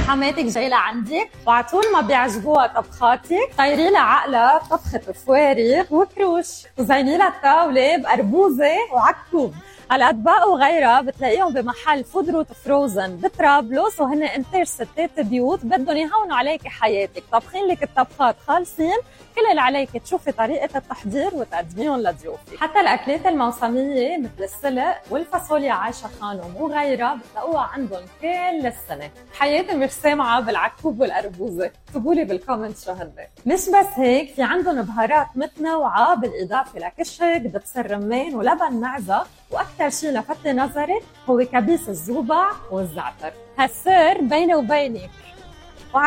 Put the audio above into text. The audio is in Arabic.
حماتك جاي لعندك وعطول ما بيعجبوها طبخاتك، طيري لها عقلها طبخة فوارغ وكروش وزيني لها الطاولة بقربوزة وعكوب. هالأطباق وغيرها بتلاقيهم بمحل فود روت فروزن بطرابلس، وهن انتاج ستات بيوت بدهم يهونوا عليكي حياتك، طبخين لك الطبخات خالصين، كل اللي عليك تشوفي طريقة التحضير وتقدميهم لضيوفك. حتى الأكلات الموسمية مثل السلق والفاصوليا عايشة خانم وغيرها بتلاقوها عندهم كل السنة. حياتي مش سامعة بالعكوب والقربوزة، اكتبولي بالكومنت شو هن. مش بس هيك، في عندهم بهارات متنوعة بالإضافة لكشك دبس الرمان ولبن معزة، وأكثر شيء لفت نظري هو كبيس الزوبع والزعتر. هالسر بيني وبينك